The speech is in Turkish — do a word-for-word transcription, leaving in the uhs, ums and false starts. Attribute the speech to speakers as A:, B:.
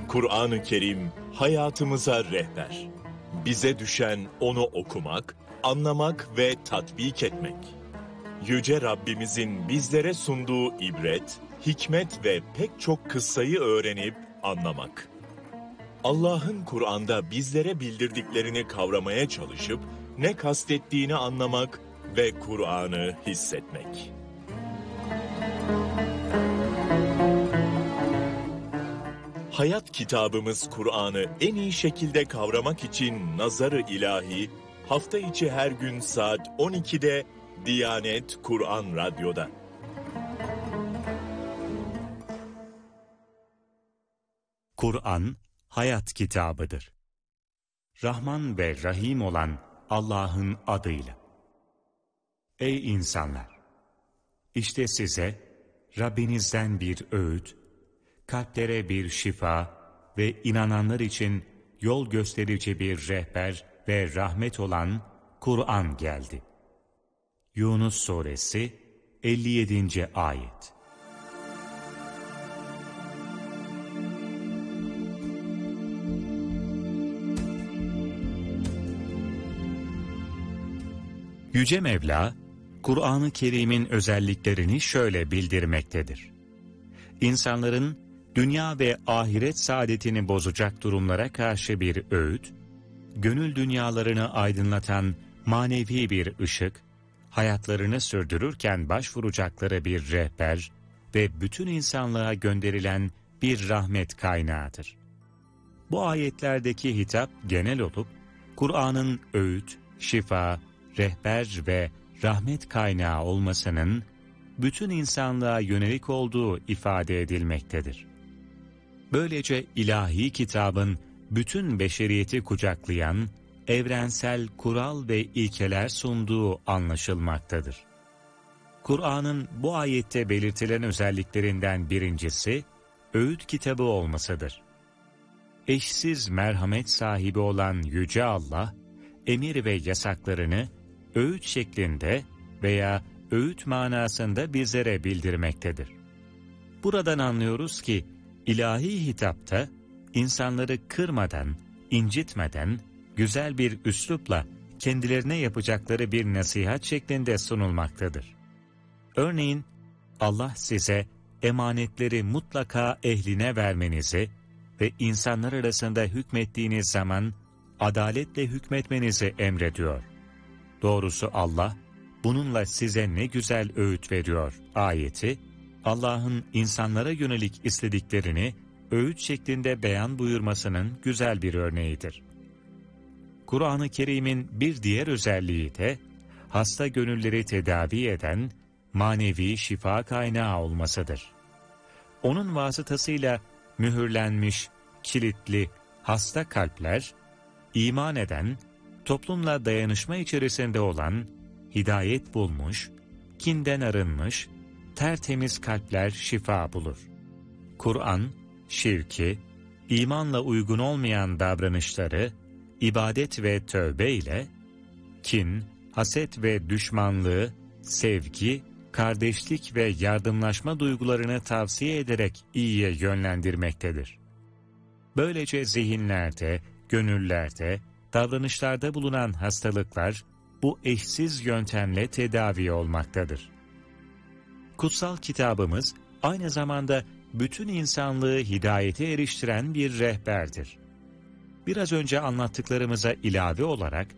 A: Kur'an-ı Kerim hayatımıza rehber. Bize düşen onu okumak, anlamak ve tatbik etmek. Yüce Rabbimizin bizlere sunduğu ibret, hikmet ve pek çok kıssayı öğrenip anlamak. Allah'ın Kur'an'da bizlere bildirdiklerini kavramaya çalışıp ne kastettiğini anlamak ve Kur'an'ı hissetmek. Hayat kitabımız Kur'an'ı en iyi şekilde kavramak için Nazar-ı İlahi, hafta içi her gün saat on ikide Diyanet Kur'an Radyo'da.
B: Kur'an, hayat kitabıdır. Rahman ve Rahim olan Allah'ın adıyla. Ey insanlar! İşte size Rabbinizden bir öğüt, kalplere bir şifa ve inananlar için yol gösterici bir rehber ve rahmet olan Kur'an geldi. Yunus Suresi elli yedinci ayet. Yüce Mevla, Kur'an-ı Kerim'in özelliklerini şöyle bildirmektedir. İnsanların dünya ve ahiret saadetini bozacak durumlara karşı bir öğüt, gönül dünyalarını aydınlatan manevi bir ışık, hayatlarını sürdürürken başvuracakları bir rehber ve bütün insanlığa gönderilen bir rahmet kaynağıdır. Bu ayetlerdeki hitap genel olup, Kur'an'ın öğüt, şifa, rehber ve rahmet kaynağı olmasının bütün insanlığa yönelik olduğu ifade edilmektedir. Böylece ilahi kitabın bütün beşeriyeti kucaklayan, evrensel kural ve ilkeler sunduğu anlaşılmaktadır. Kur'an'ın bu ayette belirtilen özelliklerinden birincisi, öğüt kitabı olmasıdır. Eşsiz merhamet sahibi olan Yüce Allah, emir ve yasaklarını öğüt şeklinde veya öğüt manasında bizlere bildirmektedir. Buradan anlıyoruz ki, ilahi hitapta insanları kırmadan, incitmeden, güzel bir üslupla kendilerine yapacakları bir nasihat şeklinde sunulmaktadır. Örneğin, Allah size emanetleri mutlaka ehline vermenizi ve insanlar arasında hükmettiğiniz zaman adaletle hükmetmenizi emrediyor. Doğrusu Allah, bununla size ne güzel öğüt veriyor ayeti, Allah'ın insanlara yönelik istediklerini öğüt şeklinde beyan buyurmasının güzel bir örneğidir. Kur'an-ı Kerim'in bir diğer özelliği de, hasta gönülleri tedavi eden manevi şifa kaynağı olmasıdır. Onun vasıtasıyla mühürlenmiş, kilitli, hasta kalpler, iman eden, toplumla dayanışma içerisinde olan, hidayet bulmuş, kinden arınmış, tertemiz kalpler şifa bulur. Kur'an, şirki, imanla uygun olmayan davranışları, ibadet ve tövbe ile, kin, haset ve düşmanlığı, sevgi, kardeşlik ve yardımlaşma duygularını tavsiye ederek iyiye yönlendirmektedir. Böylece zihinlerde, gönüllerde, davranışlarda bulunan hastalıklar, bu eşsiz yöntemle tedavi olmaktadır. Kutsal kitabımız, aynı zamanda bütün insanlığı hidayete eriştiren bir rehberdir. Biraz önce anlattıklarımıza ilave olarak,